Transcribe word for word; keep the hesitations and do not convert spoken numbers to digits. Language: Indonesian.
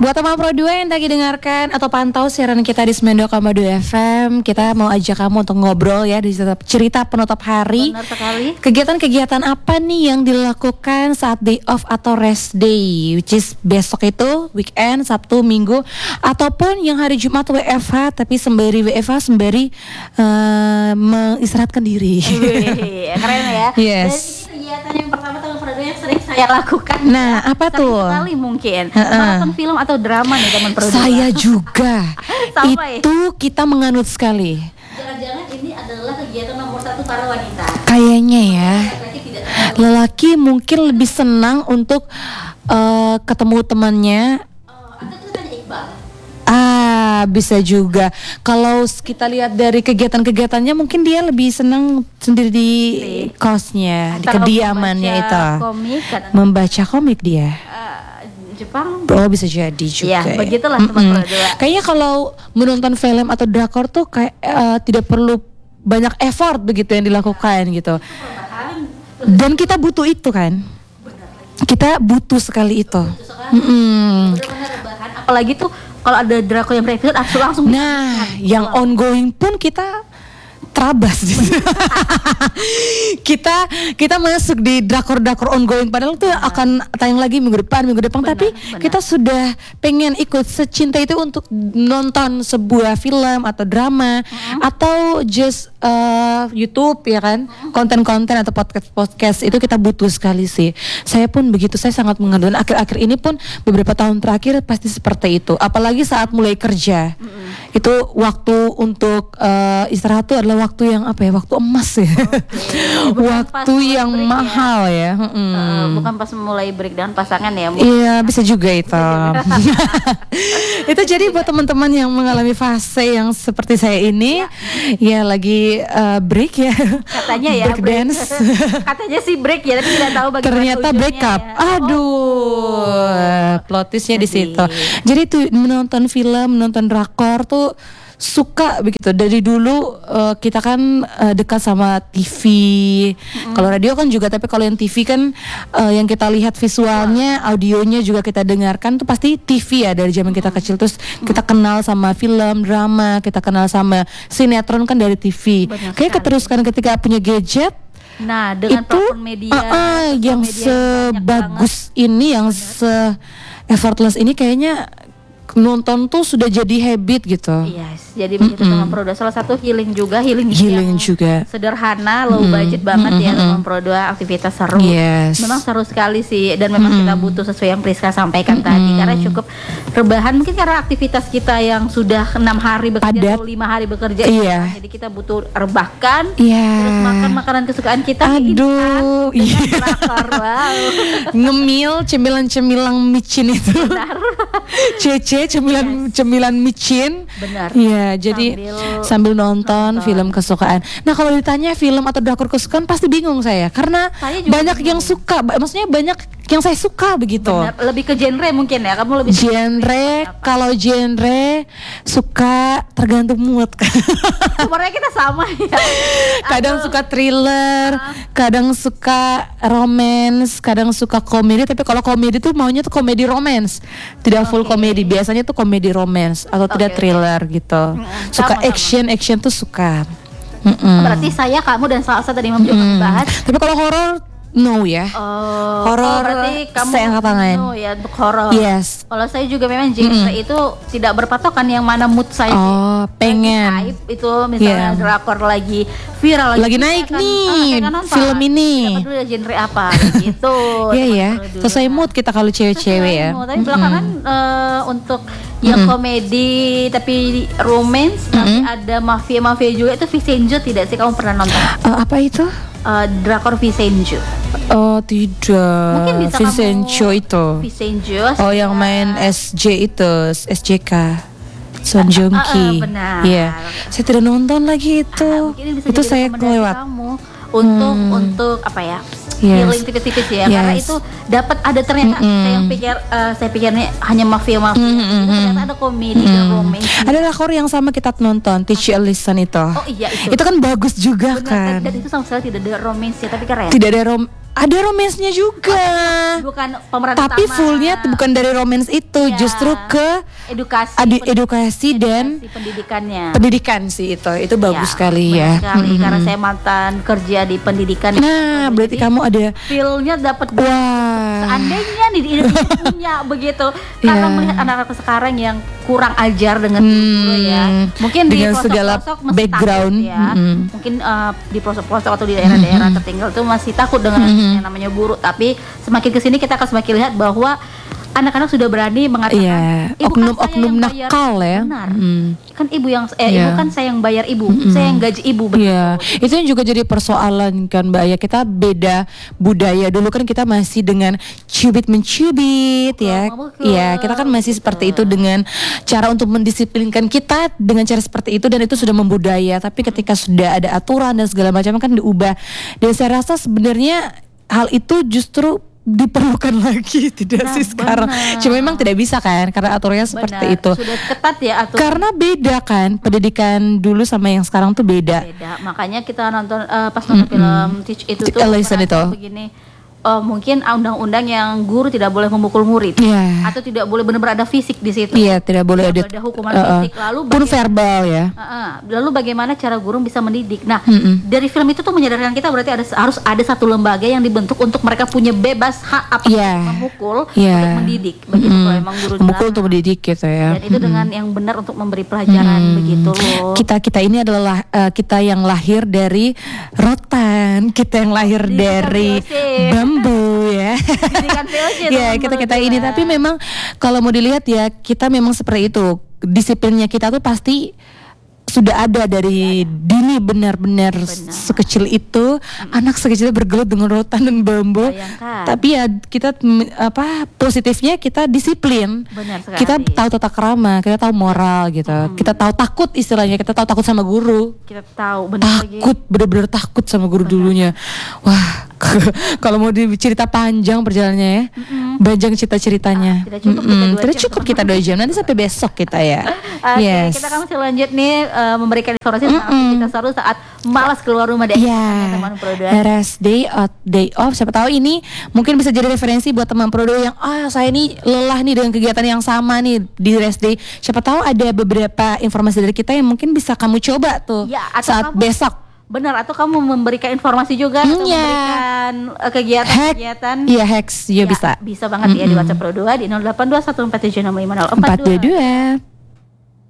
Buat teman Pro dua yang lagi dengarkan atau pantau siaran kita di sembilan puluh dua koma dua F M, kita mau ajak kamu untuk ngobrol ya di cerita penutup hari. Benar sekali. Kegiatan-kegiatan apa nih yang dilakukan saat day off atau rest day, which is besok itu weekend, Sabtu, Minggu, ataupun yang hari Jumat W F H tapi sembari W F H sembari uh, mengistirahatkan diri. Wih, keren ya. Yes. Dan ini kegiatan yang pertama teman Pro dua yang sering saya lakukan. Nah, ya. apa Sering tuh? sekali mungkin. Uh-uh. Maraton film atau drama nih teman Pro dua. Saya juga. Sama ya? Itu kita menganut sekali. Jangan-jangan ini adalah kegiatan nomor satu para wanita. Kayaknya ya. Laki-laki tidak terlalu. Lelaki mungkin lebih senang untuk uh, ketemu temannya. Oh, atau kita tanya Iqbal. Ah, bisa juga. Kalau kita lihat dari kegiatan-kegiatannya, mungkin dia lebih senang sendiri di kosnya, di Atau kediamannya membaca itu. komik, kadang- Membaca komik dia. eh, Jepang. Oh, bisa jadi juga. Ya, begitulah teman Mm-mm. Pro dua. Kayaknya kalau menonton film atau drakor tuh kayak eh, tidak perlu banyak effort begitu yang dilakukan gitu. Dan kita butuh itu kan? Kita butuh sekali itu. Mm-mm. Benar-benar rebahan. Apalagi tuh kalau ada drakor yang berepisode langsung langsung. Nah, yang ongoing pun kita terabas. kita kita masuk di drakor-drakor ongoing padahal tuh akan tayang lagi minggu depan, minggu depan Benar, tapi benar. kita sudah pengen ikut secinta itu untuk nonton sebuah film atau drama atau just uh, YouTube ya kan, konten-konten atau podcast-podcast itu kita butuh sekali sih. Saya pun begitu, saya sangat mengenal. Akhir-akhir ini pun beberapa tahun terakhir pasti seperti itu. Apalagi saat mulai kerja, itu waktu untuk uh, istirahat itu adalah waktu yang apa ya, waktu emas ya. Bukan pas Waktu mulai yang break ya. mahal ya. Mm-mm. Eh, bukan pas mulai break dengan pasangan ya. Iya, bisa juga itu. Itu jadi buat teman-teman yang mengalami fase yang seperti saya ini, ya lagi uh, break ya. Katanya ya break break. dance. Katanya sih break ya, tapi tidak tahu bagaimana Ternyata ujungnya break up. ya. Aduh, plot twistnya di Sedih. situ. Jadi tuh menonton film, menonton drakor tuh suka begitu. Dari dulu uh, kita kan uh, dekat sama T V. Mm-hmm. Kalau radio kan juga, tapi kalau yang T V kan uh, yang kita lihat visualnya, audionya juga kita dengarkan tuh pasti T V ya dari zaman kita kecil. Terus kita kenal sama film, drama, kita kenal sama sinetron kan dari T V. Benar Kayak sekali. keteruskan ketika punya gadget. Nah, dengan Itu platform media uh, uh, sosial yang media banyak sebagus ini, yang se effortless ini kayaknya nonton tuh sudah jadi habit gitu. banget. Yes, jadi begitu teman Pro dua. Salah satu healing juga, healing, Healing yang juga. sederhana, low budget banget ya teman Pro dua, aktivitas seru. Yes. Memang seru sekali sih, dan memang kita butuh sesuai yang Priska sampaikan tadi, karena cukup rebahan mungkin karena aktivitas kita yang sudah enam hari bekerja Padat. atau lima hari bekerja. Iya. Jadi kita butuh rebahkan. Iya. Terus makan makanan kesukaan kita. Aduh, instan, iya. dengan drakor. Wow. Ngemil cemilan-cemilan micin itu. Cece cemilan cemilan micin. Benar. Iya, jadi Sambil sambil nonton, nonton. film kesukaan. Nah, kalau ditanya film atau drakor kesukaan pasti bingung saya karena Saya juga banyak bingung. yang suka, ba- maksudnya banyak yang saya suka begitu. Benar, lebih ke genre mungkin ya. Kamu lebih suka Genre, kalau genre suka tergantung mood. umurnya kita sama ya. Kadang Atau- suka thriller, kadang suka romance, kadang suka komedi. Tapi kalau komedi tuh maunya tuh komedi romance, tidak full Oke. komedi. Biasanya tuh komedi romance atau Oke, tidak oke. thriller gitu. Suka sama-sama. action, action tuh suka. Mm-mm. Berarti saya, kamu dan Salsa tadi Mam juga Mm. bahas. Tapi kalau horor, no ya. Oh, Horor, oh, berarti kamu saya angkat tangan. no ya untuk horor. Yes. Kalau saya juga memang genre itu tidak berpatokan yang mana mood saya. Oh, pengen. Lagi hype itu misalnya Yeah. drakor lagi viral Lagi saya naik akan- nih, ah, saya akan nonton. film ini. Tidak peduli ya genre apa gitu. Iya ya, Teman-teman dulu. sesuai mood kita kalau cewek-cewek ya. Sesuai mood. Tapi belakangan eh, untuk yang komedi tapi romance tapi ada mafia-mafia juga, itu Vicenzo tidak sih, kamu pernah nonton? Eh, apa itu? Eh, drakor Vicenzo. Oh tidak. Mungkin bisa Vincenzo kamu itu. Vicenzo. Oh yang main S J itu, S J K. Son Joong ah, ah, Ki. benar. Iya. Saya tidak nonton lagi itu. Ah, mungkin ini bisa itu jadi saya rekomendasi kelewat. kamu untuk untuk apa ya? Yes. Healing tipis-tipis ya, karena Yes. itu dapat ada ternyata saya yang pikir eh, saya pikirnya hanya mafia-mafia, itu ternyata ada komedi dan romance. Ada drakor yang sama kita nonton, Teach You a Lesson itu. Oh iya itu. Itu kan bagus juga Benar, kan. dan, dan itu sama sekali tidak ada romance ya, tapi keren. Tidak ada rom ada romansnya juga. Bukan pemeran Tapi utama. fullnya tuh bukan dari romance itu, Iya. justru ke edukasi, adi- pen- edukasi dan edukasi pendidikannya. pendidikan sih itu. Itu bagus Ya, sekali benar ya. sekali, Mm-mm. karena saya mantan kerja di pendidikan. Nah, berarti Jadi, kamu ada feel-nya dapat. wah. Seandainya nih di Indonesia punya begitu, karena Iya. melihat anak-anak sekarang yang kurang ajar dengan Hmm, guru ya, mungkin di dengan segala pelosok-pelosok masih background, takut ya, mm-mm. mungkin uh, di pelosok-pelosok atau di daerah-daerah tertinggal itu masih takut dengan Mm-mm. yang namanya guru. Tapi semakin kesini kita akan semakin lihat bahwa anak-anak sudah berani mengatakan, Iya, ibu kan saya oknum-oknum yang bayar." nakal ya. Benar. Mm. Kan ibu yang eh Iya. ibu kan saya yang bayar ibu, saya yang gaji ibu. Iya, itu yang juga jadi persoalan kan Mbak ya. Kita beda budaya. Dulu kan kita masih dengan cubit mencubit ya. memukul, Iya, kita kan masih seperti itu dengan cara untuk mendisiplinkan kita dengan cara seperti itu, dan itu sudah membudaya. Tapi ketika sudah ada aturan dan segala macam kan diubah. Dan saya rasa sebenarnya hal itu justru diperlukan lagi tidak Nah, sih sekarang. benar. Cuma memang tidak bisa kan karena aturannya seperti Benar, itu. sudah ketat ya aturan. Karena beda kan pendidikan dulu sama yang sekarang tuh beda. Beda. Makanya kita nonton eh, pas nonton film Teach itu tuh A Lesson merasa itu. begini. Oh, mungkin undang-undang yang guru tidak boleh memukul murid, Iya. atau tidak boleh benar-benar ada fisik di situ. Iya, tidak boleh Tidak ada, ada hukuman uh, uh, fisik. Lalu pun bagaimana- verbal ya. Heeh. Lalu bagaimana cara guru bisa mendidik? Nah, Mm-mm. dari film itu tuh menyadarkan kita berarti ada harus ada satu lembaga yang dibentuk untuk mereka punya bebas hak apa Iya. memukul Iya. untuk mendidik. Begitu Mm-mm. kalau emang guru Memukul dilarang. untuk mendidik gitu ya. Dan itu dengan yang benar untuk memberi pelajaran begitu loh. Kita kita ini adalah uh, kita yang lahir dari rotan, kita yang lahir Didikan dari V O C. bambu ya. Didikan V O C, Ya, teman kita kita berdua. ini tapi memang kalau mau dilihat ya kita memang seperti itu. Disiplinnya kita tuh pasti sudah ada dari dini, benar-benar sekecil itu anak sekecil bergelut dengan rotan dan bambu. Bayangkan. Tapi ya kita mm, apa positifnya kita disiplin. Benar sekali. Kita tahu tata krama, kita tahu moral gitu. Kita tahu takut istilahnya, kita tahu takut sama guru. Kita tahu benar lagi. Takut, bener-bener takut sama guru dulunya. Wah, kalau mau dicerita panjang perjalanannya ya, panjang cerita-ceritanya. Ah, tidak cukup kita Mm-mm. dua Tidak jam. cukup kita dua jam. Nanti sampai besok kita ya. Oke, Yes. kita akan masih lanjut nih eh, memberikan informasi tentang kita selalu saat malas keluar rumah dari Ya, teman Prodo. rest day or day off. Siapa tahu ini mungkin bisa jadi referensi buat teman Prodo yang ah saya ini lelah nih dengan kegiatan yang sama nih di rest day. Siapa tahu ada beberapa informasi dari kita yang mungkin bisa kamu coba tuh Ya, atau saat kamu- besok. Benar, atau kamu memberikan informasi juga Hmm, atau ya. memberikan eh, Hack, kegiatan-kegiatan. iya hacks, ya, bisa. Bisa banget ya di WhatsApp Prodo di nol delapan dua satu empat tujuh enam lima nol Empat dua dua.